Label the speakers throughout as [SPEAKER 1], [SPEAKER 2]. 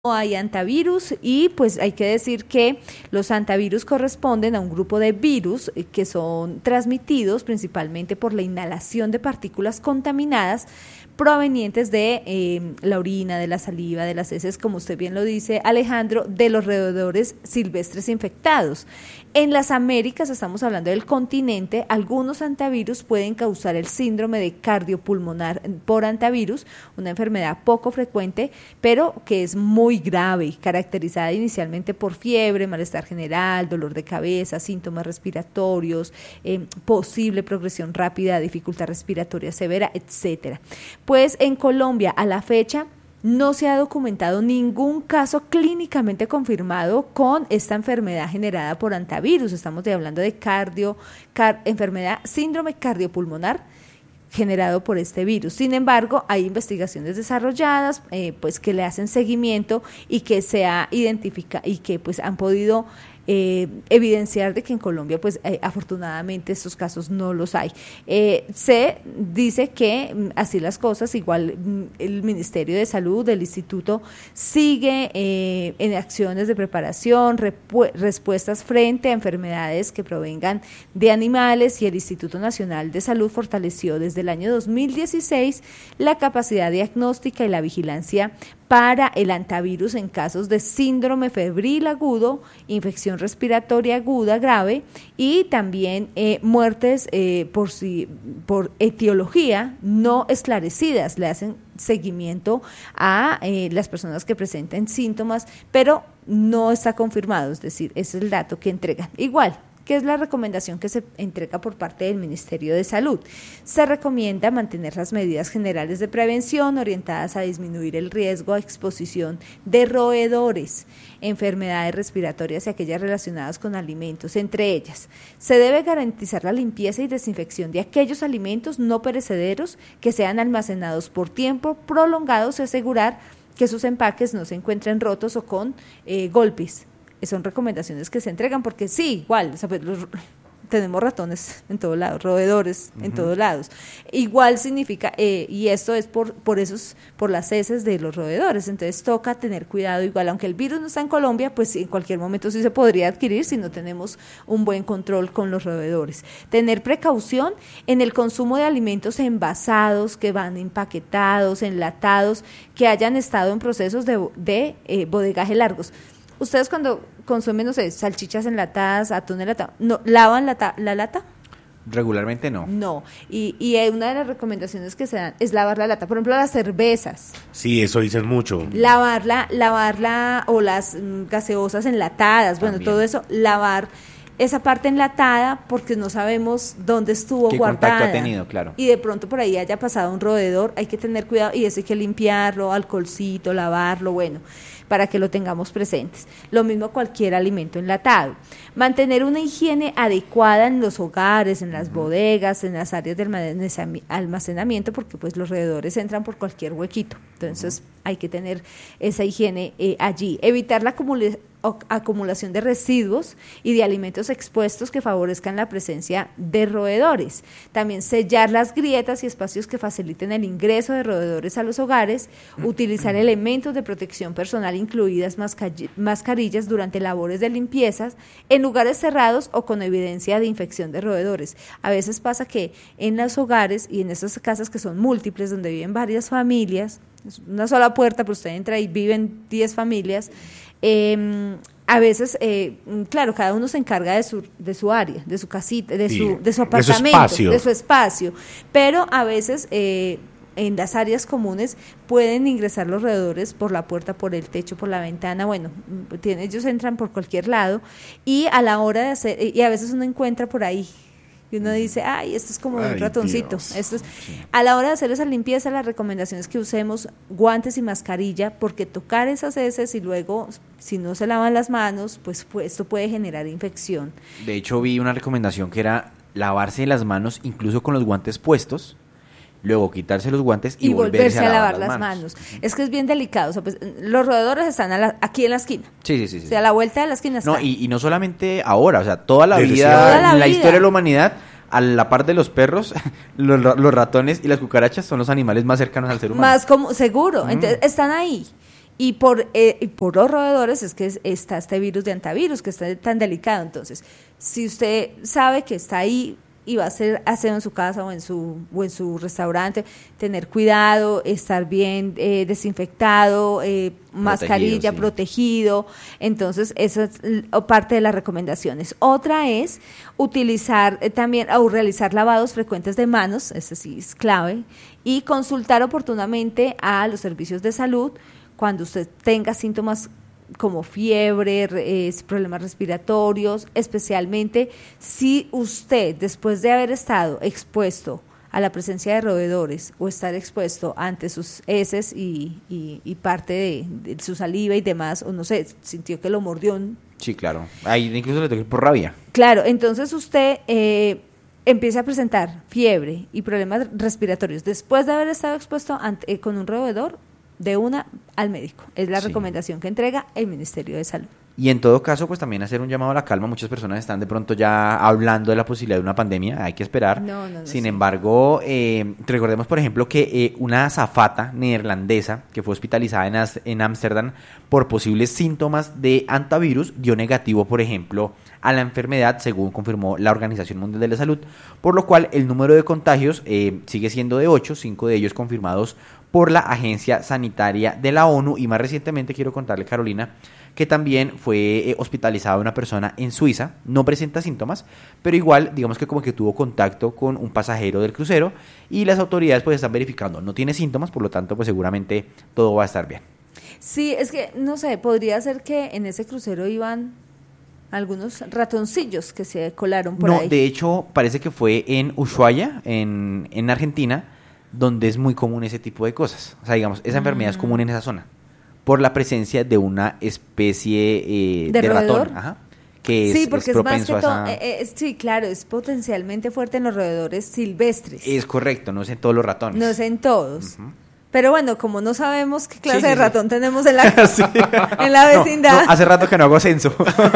[SPEAKER 1] hay antivirus y pues hay que decir que los antivirus corresponden a un grupo de virus que son transmitidos principalmente por la inhalación de partículas contaminadas provenientes de la orina, de la saliva, de las heces, como usted bien lo dice, Alejandro, de los roedores silvestres infectados. En las Américas, estamos hablando del continente, algunos antivirus pueden causar el síndrome de cardiopulmonar por antivirus, una enfermedad poco frecuente, pero que es muy grave, caracterizada inicialmente por fiebre, malestar general, dolor de cabeza, síntomas respiratorios, posible progresión rápida, dificultad respiratoria severa, etcétera. Pues en Colombia, a la fecha, no se ha documentado ningún caso clínicamente confirmado con esta enfermedad generada por antivirus. Estamos hablando de enfermedad, síndrome cardiopulmonar generado por este virus. Sin embargo, hay investigaciones desarrolladas pues que le hacen seguimiento y que se ha identificado y que pues han podido evidenciar de que en Colombia pues afortunadamente estos casos no los hay. Se dice que así las cosas, igual el Ministerio de Salud, el Instituto sigue en acciones de preparación, respuestas frente a enfermedades que provengan de animales, y el Instituto Nacional de Salud fortaleció desde el año 2016 la capacidad diagnóstica y la vigilancia para el antivirus en casos de síndrome febril agudo, infección respiratoria aguda grave y también muertes por etiología no esclarecidas. Le hacen seguimiento a las personas que presenten síntomas, pero no está confirmado, es decir, ese es el dato que entregan. Igual, ¿qué es la recomendación que se entrega por parte del Ministerio de Salud? Se recomienda mantener las medidas generales de prevención orientadas a disminuir el riesgo a exposición de roedores, enfermedades respiratorias y aquellas relacionadas con alimentos. Entre ellas, se debe garantizar la limpieza y desinfección de aquellos alimentos no perecederos que sean almacenados por tiempo prolongados y asegurar que sus empaques no se encuentren rotos o con golpes. Son recomendaciones que se entregan porque sí, igual, o sea, pues tenemos ratones en todos lados, roedores en todos lados. Igual significa, y esto es por las heces de los roedores, entonces toca tener cuidado igual, aunque el virus no está en Colombia, pues en cualquier momento sí se podría adquirir si no tenemos un buen control con los roedores. Tener precaución en el consumo de alimentos envasados, que van empaquetados, enlatados, que hayan estado en procesos de bodegaje largos. Ustedes cuando consumen, no sé, salchichas enlatadas, atún enlatado, ¿no lavan la lata?
[SPEAKER 2] Regularmente no.
[SPEAKER 1] No, y una de las recomendaciones que se dan es lavar la lata. Por ejemplo, las cervezas.
[SPEAKER 3] Sí, eso dicen mucho.
[SPEAKER 1] Lavarla o las gaseosas enlatadas, también. Bueno, todo eso, lavar esa parte enlatada porque no sabemos dónde estuvo
[SPEAKER 2] ¿qué
[SPEAKER 1] guardada?
[SPEAKER 2] Contacto ha tenido, claro.
[SPEAKER 1] Y de pronto por ahí haya pasado un roedor, hay que tener cuidado y eso hay que limpiarlo, alcoholcito, lavarlo, bueno, para que lo tengamos presentes. Lo mismo cualquier alimento enlatado. Mantener una higiene adecuada en los hogares, en las bodegas, en las áreas de almacenamiento, porque pues los roedores entran por cualquier huequito. Entonces hay que tener esa higiene allí. Evitar la acumulación de residuos y de alimentos expuestos que favorezcan la presencia de roedores. También sellar las grietas y espacios que faciliten el ingreso de roedores a los hogares. Utilizar elementos de protección personal, incluidas mascarillas durante labores de limpiezas en lugares cerrados o con evidencia de infección de roedores. A veces pasa que en los hogares y en esas casas que son múltiples, donde viven varias familias, una sola puerta, pero usted entra y viven 10 familias, a veces, claro, cada uno se encarga de su área, de su casita, de su apartamento, de su espacio, pero a veces en las áreas comunes pueden ingresar los roedores por la puerta, por el techo, por la ventana, bueno, ellos entran por cualquier lado, y a la hora de hacer, y a veces uno encuentra por ahí, y uno dice, ay, esto es como un ratoncito. Esto es, a la hora de hacer esa limpieza, la recomendación es que usemos guantes y mascarilla, porque tocar esas heces y luego, si no se lavan las manos, pues esto puede generar infección.
[SPEAKER 2] De hecho, vi una recomendación que era lavarse las manos incluso con los guantes puestos, luego quitarse los guantes y volverse a lavar las manos.
[SPEAKER 1] Es que es bien delicado, o sea, pues, los roedores están aquí en la esquina.
[SPEAKER 2] Sí.
[SPEAKER 1] O sea, a la vuelta de la esquina están.
[SPEAKER 2] No, y no solamente ahora, o sea, toda la vida, en la historia de la humanidad, a la par de los perros, los ratones y las cucarachas son los animales más cercanos al ser humano.
[SPEAKER 1] Más como seguro, entonces están ahí. Y por los roedores es que está este virus de hantavirus, que está tan delicado. Entonces, si usted sabe que está ahí y va a hacer aseo en su casa o en su restaurante, tener cuidado, estar bien desinfectado, mascarilla, protegido. Entonces, esa es parte de las recomendaciones. Otra es utilizar también o realizar lavados frecuentes de manos, eso sí es clave, y consultar oportunamente a los servicios de salud cuando usted tenga síntomas como fiebre, problemas respiratorios, especialmente si usted, después de haber estado expuesto a la presencia de roedores o estar expuesto ante sus heces y parte de su saliva y demás, o no sé, sintió que lo mordió.
[SPEAKER 2] Sí, claro. Ahí incluso le toqué por rabia.
[SPEAKER 1] Claro, entonces usted empieza a presentar fiebre y problemas respiratorios después de haber estado expuesto con un roedor, de una al médico. Es la recomendación que entrega el Ministerio de Salud.
[SPEAKER 2] Y en todo caso, pues también hacer un llamado a la calma. Muchas personas están de pronto ya hablando de la posibilidad de una pandemia. Hay que esperar. Sin embargo, recordemos, por ejemplo, que una azafata neerlandesa que fue hospitalizada en Ámsterdam por posibles síntomas de hantavirus dio negativo, por ejemplo, a la enfermedad, según confirmó la Organización Mundial de la Salud, por lo cual el número de contagios sigue siendo de 8, 5 de ellos confirmados por la Agencia Sanitaria de la ONU, y más recientemente quiero contarle, Carolina, que también fue hospitalizada una persona en Suiza, no presenta síntomas, pero igual, digamos que como que tuvo contacto con un pasajero del crucero, y las autoridades pues están verificando, no tiene síntomas, por lo tanto pues seguramente todo va a estar bien.
[SPEAKER 1] Sí, es que, no sé, podría ser que en ese crucero iban algunos ratoncillos que se colaron por ahí.
[SPEAKER 2] No, de hecho, parece que fue en Ushuaia, en Argentina, donde es muy común ese tipo de cosas. O sea, digamos, esa enfermedad es común en esa zona por la presencia de una especie de ratón, que
[SPEAKER 1] sí, porque
[SPEAKER 2] es propenso
[SPEAKER 1] más que a esa... sí, claro, es potencialmente fuerte en los roedores silvestres.
[SPEAKER 2] Es correcto, no es en todos los ratones.
[SPEAKER 1] No es en todos. Uh-huh. Pero bueno, como no sabemos qué clase de ratón tenemos en la, en la vecindad.
[SPEAKER 2] No, hace rato que no hago censo.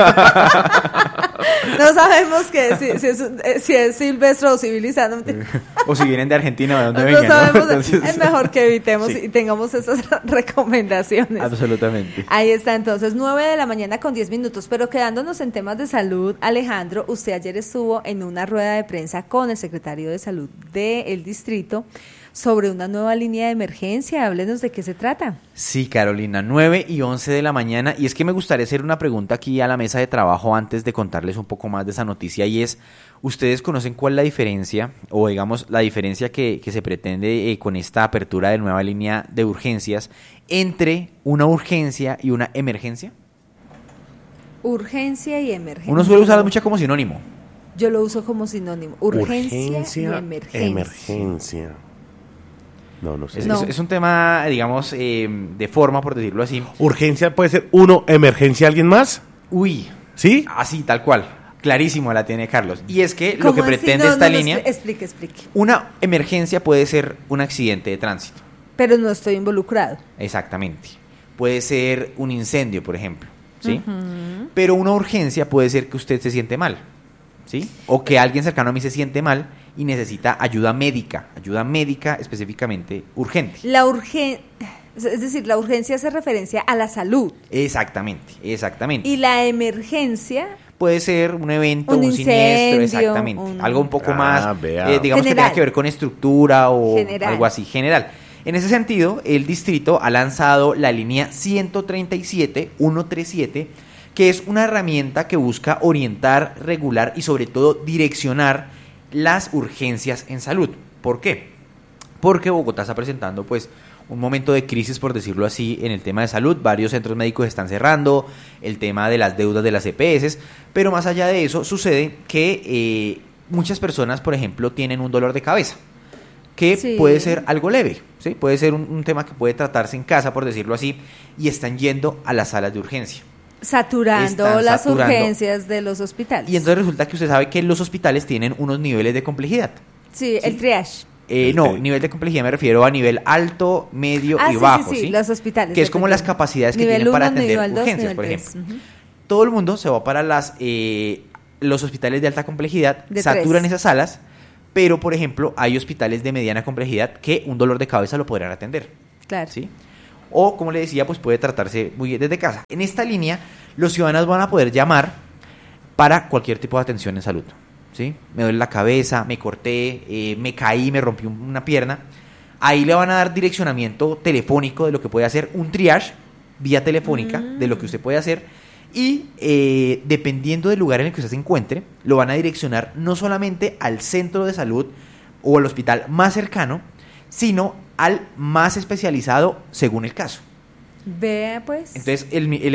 [SPEAKER 1] No sabemos que si es silvestre o civilizado.
[SPEAKER 2] O si vienen de Argentina o de dónde vengan.
[SPEAKER 1] No sabemos. Entonces... Es mejor que evitemos y tengamos esas recomendaciones.
[SPEAKER 2] Absolutamente.
[SPEAKER 1] Ahí está, entonces, 9:10 a.m. Pero quedándonos en temas de salud, Alejandro, usted ayer estuvo en una rueda de prensa con el secretario de Salud del distrito sobre una nueva línea de emergencia. Háblenos de qué se trata.
[SPEAKER 2] Sí, Carolina, 9:11 a.m. Y es que me gustaría hacer una pregunta aquí a la mesa de trabajo antes de contarles un poco más de esa noticia, y es, ¿ustedes conocen cuál es la diferencia, o digamos, la diferencia que se pretende con esta apertura de nueva línea de urgencias entre una urgencia y una emergencia?
[SPEAKER 1] Urgencia y emergencia.
[SPEAKER 2] Uno suele usarla mucho como sinónimo.
[SPEAKER 1] Yo lo uso como sinónimo. Urgencia y
[SPEAKER 3] emergencia. No sé.
[SPEAKER 2] Es un tema, digamos, de forma, por decirlo así.
[SPEAKER 3] ¿Urgencia puede ser uno, emergencia alguien más?
[SPEAKER 2] Uy.
[SPEAKER 3] ¿Sí?
[SPEAKER 2] Así, tal cual. Clarísimo la tiene Carlos. Y es que lo que pretende esta línea...
[SPEAKER 1] Explique.
[SPEAKER 2] Una emergencia puede ser un accidente de tránsito.
[SPEAKER 1] Pero no estoy involucrado.
[SPEAKER 2] Exactamente. Puede ser un incendio, por ejemplo, ¿sí? Pero una urgencia puede ser que usted se siente mal, ¿sí? O que alguien cercano a mí se siente mal y necesita ayuda médica específicamente urgente.
[SPEAKER 1] Es decir, la urgencia hace referencia a la salud.
[SPEAKER 2] Exactamente.
[SPEAKER 1] Y la emergencia
[SPEAKER 2] puede ser un evento, un siniestro, exactamente. Algo un poco más, digamos, general, que tenga que ver con estructura o general, algo así, general. En ese sentido, el distrito ha lanzado la línea 137, que es una herramienta que busca orientar, regular y sobre todo direccionar las urgencias en salud. ¿Por qué? Porque Bogotá está presentando pues un momento de crisis, por decirlo así, en el tema de salud. Varios centros médicos están cerrando, el tema de las deudas de las EPS, pero más allá de eso sucede que muchas personas, por ejemplo, tienen un dolor de cabeza que puede ser algo leve, ¿sí? Puede ser un tema que puede tratarse en casa, por decirlo así, y están yendo a las salas de urgencia.
[SPEAKER 1] Saturando las urgencias de los hospitales.
[SPEAKER 2] Y entonces resulta que usted sabe que los hospitales tienen unos niveles de complejidad.
[SPEAKER 1] Sí, el triage.
[SPEAKER 2] No, nivel de complejidad me refiero a nivel alto, medio y bajo, ¿sí?
[SPEAKER 1] Los hospitales.
[SPEAKER 2] Que es como las capacidades que tienen para atender urgencias, por ejemplo. Todo el mundo se va para los hospitales de alta complejidad, saturan esas salas, pero, por ejemplo, hay hospitales de mediana complejidad que un dolor de cabeza lo podrán atender.
[SPEAKER 1] Claro.
[SPEAKER 2] ¿Sí? o, como le decía, pues puede tratarse muy bien desde casa. En esta línea, los ciudadanos van a poder llamar para cualquier tipo de atención en salud, ¿sí? Me duele la cabeza, me corté, me caí, me rompí una pierna. Ahí le van a dar direccionamiento telefónico de lo que puede hacer, un triage vía telefónica de lo que usted puede hacer, y dependiendo del lugar en el que usted se encuentre, lo van a direccionar no solamente al centro de salud o al hospital más cercano, sino al más especializado según el caso.
[SPEAKER 1] Vea pues.
[SPEAKER 2] Entonces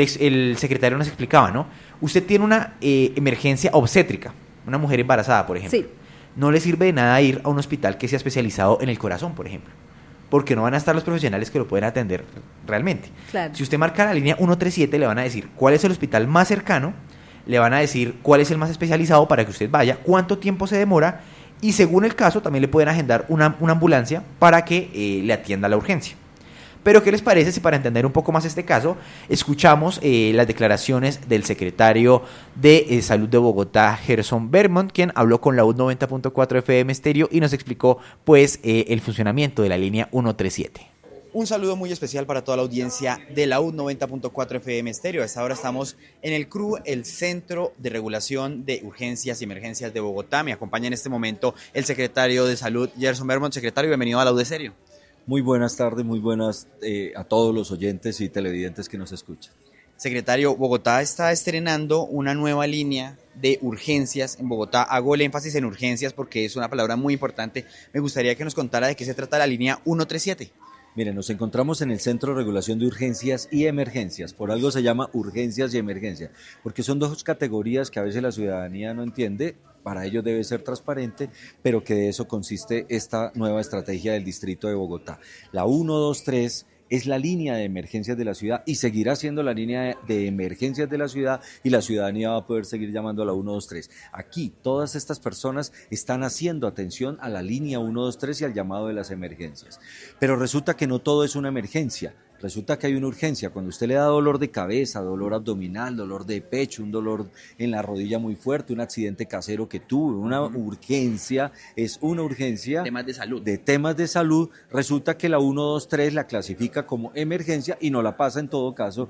[SPEAKER 2] el secretario nos explicaba, ¿no? Usted tiene una emergencia obstétrica, una mujer embarazada, por ejemplo.
[SPEAKER 1] Sí.
[SPEAKER 2] No le sirve de nada ir a un hospital que sea especializado en el corazón, por ejemplo, porque no van a estar los profesionales que lo pueden atender realmente.
[SPEAKER 1] Claro.
[SPEAKER 2] Si usted marca la línea 137, le van a decir cuál es el hospital más cercano, le van a decir cuál es el más especializado para que usted vaya, cuánto tiempo se demora, y según el caso también le pueden agendar una ambulancia para que le atienda la urgencia. Pero ¿qué les parece si, para entender un poco más este caso, escuchamos las declaraciones del secretario de Salud de Bogotá, Gerson Vermont, quien habló con la UD 90.4 FM Estéreo y nos explicó pues el funcionamiento de la línea 137.
[SPEAKER 4] Un saludo muy especial para toda la audiencia de la UD 90.4 FM Estéreo. A esta hora estamos en el CRU, el Centro de Regulación de Urgencias y Emergencias de Bogotá. Me acompaña en este momento el secretario de Salud, Gerson Vermont. Secretario, bienvenido a la UD Estéreo.
[SPEAKER 5] Muy buenas tardes, muy buenas a todos los oyentes y televidentes que nos escuchan.
[SPEAKER 4] Secretario, Bogotá está estrenando una nueva línea de urgencias en Bogotá. Hago el énfasis en urgencias porque es una palabra muy importante. Me gustaría que nos contara de qué se trata la línea 137.
[SPEAKER 5] Miren, nos encontramos en el Centro de Regulación de Urgencias y Emergencias. Por algo se llama urgencias y emergencias, porque son dos categorías que a veces la ciudadanía no entiende. Para ello debe ser transparente, pero que de eso consiste esta nueva estrategia del Distrito de Bogotá. La 123 es la línea de emergencias de la ciudad y seguirá siendo la línea de emergencias de la ciudad, y la ciudadanía va a poder seguir llamando a la 123. Aquí todas estas personas están haciendo atención a la línea 123 y al llamado de las emergencias. Pero resulta que no todo es una emergencia. Resulta que hay una urgencia. Cuando usted le da dolor de cabeza, dolor abdominal, dolor de pecho, un dolor en la rodilla muy fuerte, un accidente casero que tuvo, una urgencia, es una urgencia
[SPEAKER 4] Temas de salud.
[SPEAKER 5] de temas de salud. Resulta que la 123 la clasifica como emergencia y no la pasa en todo caso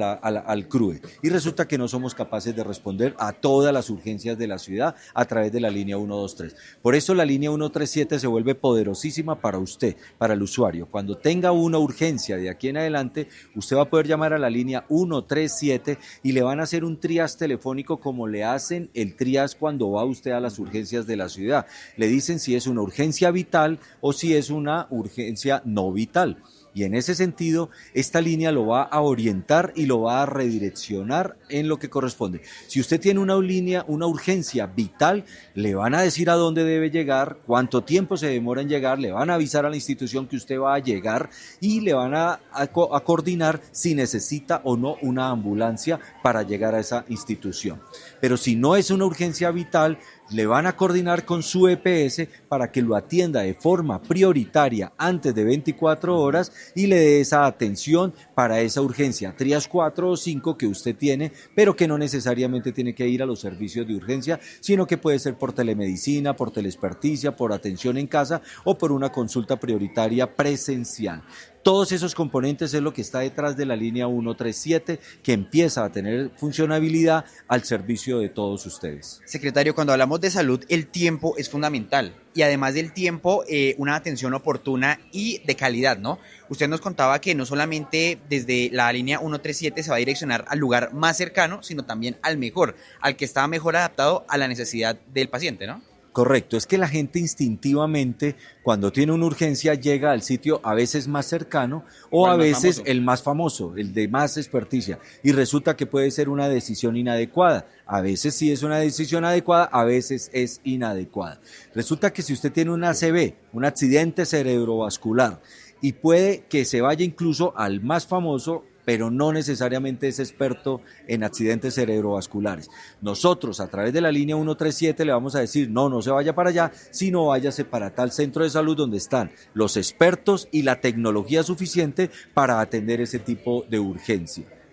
[SPEAKER 5] al CRUE. Y resulta que no somos capaces de responder a todas las urgencias de la ciudad a través de la línea 123. Por eso la línea 137 se vuelve poderosísima para usted, para el usuario. Cuando tenga una urgencia de aquí en adelante, usted va a poder llamar a la línea 137 y le van a hacer un triage telefónico como le hacen el triage cuando va usted a las urgencias de la ciudad. Le dicen si es una urgencia vital o si es una urgencia no vital. Y en ese sentido, esta línea lo va a orientar y lo va a redireccionar en lo que corresponde. Si usted tiene una línea, una urgencia vital, le van a decir a dónde debe llegar, cuánto tiempo se demora en llegar, le van a avisar a la institución que usted va a llegar y le van a coordinar si necesita o no una ambulancia para llegar a esa institución. Pero si no es una urgencia vital, le van a coordinar con su EPS para que lo atienda de forma prioritaria antes de 24 horas y le dé esa atención para esa urgencia, triage 4 o 5 que usted tiene, pero que no necesariamente tiene que ir a los servicios de urgencia, sino que puede ser por telemedicina, por teleexperticia, por atención en casa o por una consulta prioritaria presencial. Todos esos componentes es lo que está detrás de la línea 137, que empieza a tener funcionabilidad al servicio de todos ustedes.
[SPEAKER 4] Secretario, cuando hablamos de salud, el tiempo es fundamental. Y además del tiempo, una atención oportuna y de calidad, ¿no? Usted nos contaba que no solamente desde la línea 137 se va a direccionar al lugar más cercano, sino también al mejor, al que está mejor adaptado a la necesidad del paciente, ¿no?
[SPEAKER 5] Correcto, es que la gente instintivamente cuando tiene una urgencia llega al sitio a veces más cercano o a veces famoso, el más famoso, el de más experticia, y resulta que puede ser una decisión inadecuada. A veces sí es una decisión adecuada, a veces es inadecuada. Resulta que si usted tiene un ACV, un accidente cerebrovascular, y puede que se vaya incluso al más famoso, pero no necesariamente es experto en accidentes cerebrovasculares. Nosotros, a través de la línea 137, le vamos a decir, no se vaya para allá, sino váyase para tal centro de salud donde están los expertos y la tecnología suficiente para atender ese tipo de urgencia.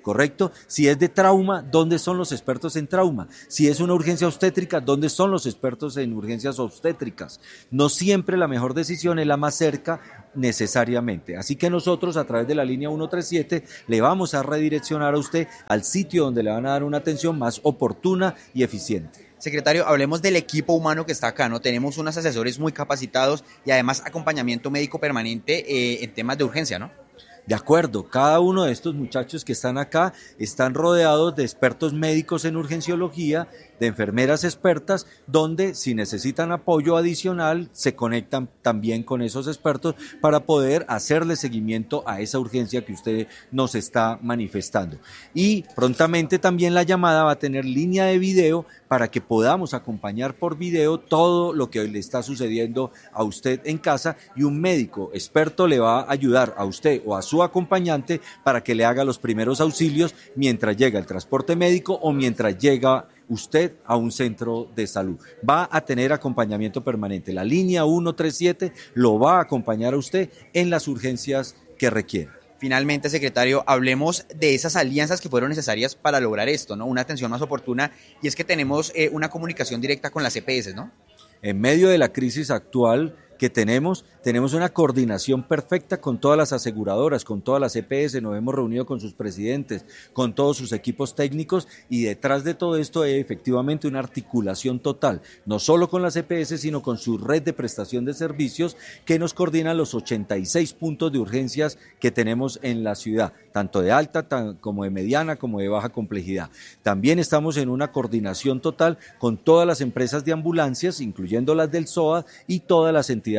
[SPEAKER 5] ¿correcto? Si es de trauma, ¿dónde son los expertos en trauma? Si es una urgencia obstétrica, ¿dónde son los expertos en urgencias obstétricas? No siempre la mejor decisión es la más cerca necesariamente. Así que nosotros, a través de la línea 137, le vamos a redireccionar a usted al sitio donde le van a dar una atención más oportuna y eficiente.
[SPEAKER 4] Secretario, hablemos del equipo humano que está acá, ¿no? Tenemos unos asesores muy capacitados y además acompañamiento médico permanente en temas de urgencia, ¿no?
[SPEAKER 5] De acuerdo, cada uno de estos muchachos que están acá están rodeados de expertos médicos en urgenciología, de enfermeras expertas, donde si necesitan apoyo adicional se conectan también con esos expertos para poder hacerle seguimiento a esa urgencia que usted nos está manifestando. Y prontamente también la llamada va a tener línea de video para que podamos acompañar por video todo lo que le está sucediendo a usted en casa, y un médico experto le va a ayudar a usted o a su acompañante para que le haga los primeros auxilios mientras llega el transporte médico o mientras llega usted a un centro de salud. Va a tener acompañamiento permanente. La línea 137 lo va a acompañar a usted en las urgencias que requiera.
[SPEAKER 4] Finalmente, secretario, hablemos de esas alianzas que fueron necesarias para lograr esto, ¿no? Una atención más oportuna, y es que tenemos una comunicación directa con las EPS, ¿no?
[SPEAKER 5] En medio de la crisis actual que tenemos una coordinación perfecta con todas las aseguradoras, con todas las EPS, nos hemos reunido con sus presidentes, con todos sus equipos técnicos, y detrás de todo esto hay efectivamente una articulación total, no solo con las EPS, sino con su red de prestación de servicios que nos coordina los 86 puntos de urgencias que tenemos en la ciudad, tanto de alta como de mediana como de baja complejidad. También estamos en una coordinación total con todas las empresas de ambulancias, incluyendo las del SOA, y todas las entidades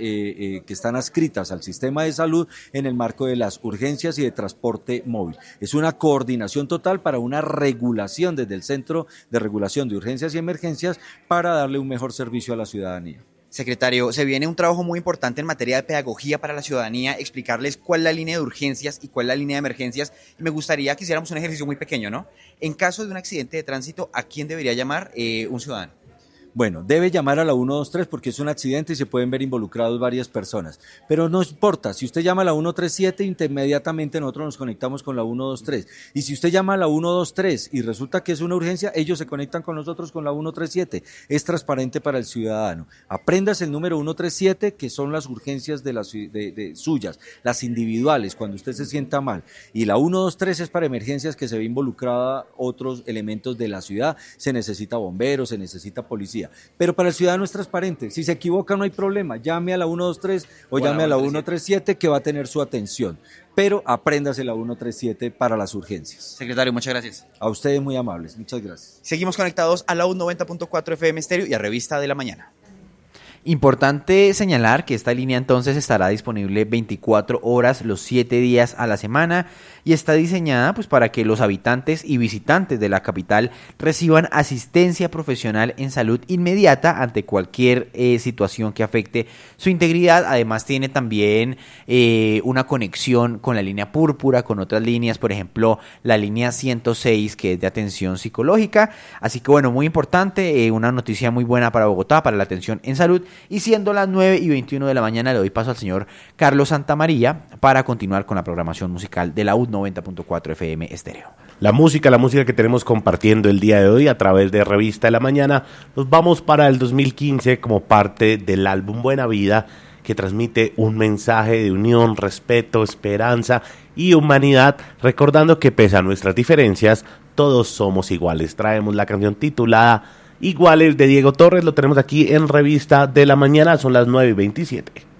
[SPEAKER 5] que están adscritas al sistema de salud en el marco de las urgencias y de transporte móvil. Es una coordinación total para una regulación desde el Centro de Regulación de Urgencias y Emergencias para darle un mejor servicio a la ciudadanía.
[SPEAKER 4] Secretario, se viene un trabajo muy importante en materia de pedagogía para la ciudadanía, explicarles cuál es la línea de urgencias y cuál es la línea de emergencias. Me gustaría que hiciéramos un ejercicio muy pequeño, ¿no? En caso de un accidente de tránsito, ¿a quién debería llamar un ciudadano?
[SPEAKER 5] Bueno, debe llamar a la 123 porque es un accidente y se pueden ver involucrados varias personas. Pero no importa, si usted llama a la 137, inmediatamente nosotros nos conectamos con la 123. Y si usted llama a la 123 y resulta que es una urgencia, ellos se conectan con nosotros con la 137. Es transparente para el ciudadano. Apréndase el número 137, que son las urgencias de suyas, las individuales, cuando usted se sienta mal. Y la 123 es para emergencias que se ve involucrada otros elementos de la ciudad. Se necesita bomberos, se necesita policía. Pero para el ciudadano es transparente. Si se equivoca no hay problema. Llame a la 123 o llame a la 137 que va a tener su atención. Pero apréndase la 137 para las urgencias.
[SPEAKER 4] Secretario, muchas gracias.
[SPEAKER 5] A ustedes muy amables. Muchas gracias.
[SPEAKER 4] Seguimos conectados a la 90.4 FM Estéreo y a Revista de la Mañana.
[SPEAKER 2] Importante señalar que esta línea entonces estará disponible 24 horas los 7 días a la semana y está diseñada pues para que los habitantes y visitantes de la capital reciban asistencia profesional en salud inmediata ante cualquier situación que afecte su integridad. Además tiene también una conexión con la línea púrpura, con otras líneas, por ejemplo la línea 106 que es de atención psicológica. Así que bueno, muy importante, una noticia muy buena para Bogotá, para la atención en salud. Y siendo las 9:21 de la mañana, le doy paso al señor Carlos Santamaría para continuar con la programación musical de la UD 90.4 FM Estéreo.
[SPEAKER 3] La música que tenemos compartiendo el día de hoy a través de Revista de la Mañana, nos vamos para el 2015 como parte del álbum Buena Vida, que transmite un mensaje de unión, respeto, esperanza y humanidad, recordando que pese a nuestras diferencias, todos somos iguales. Traemos la canción titulada Iguales de Diego Torres, lo tenemos aquí en Revista de la Mañana, son las 9:27.